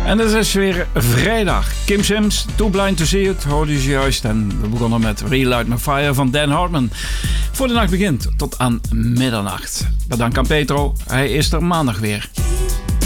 En het is weer vrijdag. Kim Sims, Too Blind to See It, hoorde je juist. En we begonnen met Real Light My Fire van Dan Hartman. Voor de nacht begint tot aan middernacht. Bedankt aan Petro, hij is er maandag weer.